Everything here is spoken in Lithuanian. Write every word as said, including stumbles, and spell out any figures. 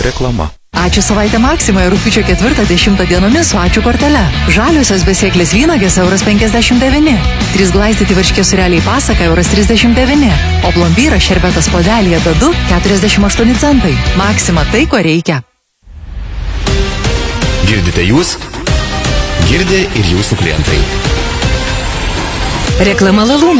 Reklama. Ačiū savaitę Maksimoje rugpjūčio ketvirtą dešimtą dienomis su ačiū kortele. Žaliosios besėklės vynogės euras penkiasdešimt devyni. Trys glaistyti varškė sureliai pasaka euras trisdešimt devyni. O plombyras šerbetas podelyje dadu keturiasdešimt aštuoni centai. Maksima tai, ko reikia. Girdite jūs? Girdi ir jūsų klientai. Reklama Lalūnas.